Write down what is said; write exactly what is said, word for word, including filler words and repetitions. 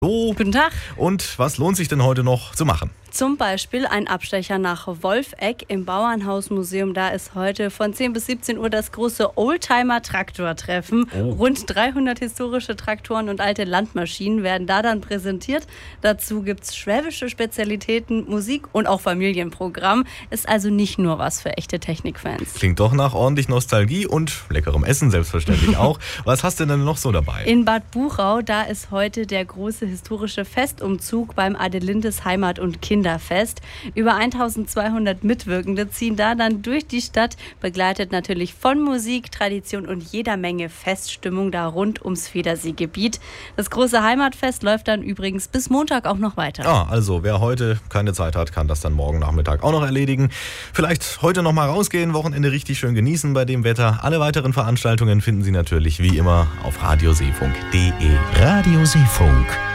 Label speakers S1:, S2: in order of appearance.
S1: Oh.
S2: Guten Tag.
S1: Und was lohnt sich denn heute noch zu machen?
S2: Zum Beispiel ein Abstecher nach Wolfegg im Bauernhausmuseum. Da ist heute von zehn bis siebzehn Uhr das große Oldtimer-Traktor-Treffen. Oh. Rund dreihundert historische Traktoren und alte Landmaschinen werden da dann präsentiert. Dazu gibt es schwäbische Spezialitäten, Musik und auch Familienprogramm. Ist also nicht nur was für echte Technikfans.
S1: Klingt doch nach ordentlich Nostalgie und leckerem Essen selbstverständlich auch. Was hast du denn noch so dabei?
S2: In Bad Buchau, da ist heute der große historische Festumzug beim Adelindes Heimat- und Kinderfest. Über eintausendzweihundert Mitwirkende ziehen da dann durch die Stadt, begleitet natürlich von Musik, Tradition und jeder Menge Feststimmung da rund ums Federseegebiet. Das große Heimatfest läuft dann übrigens bis Montag auch noch weiter.
S1: Ah, also wer heute keine Zeit hat, kann das dann morgen Nachmittag auch noch erledigen. Vielleicht heute noch mal rausgehen, Wochenende richtig schön genießen bei dem Wetter. Alle weiteren Veranstaltungen finden Sie natürlich wie immer auf radioseefunk punkt de.
S3: Radioseefunk.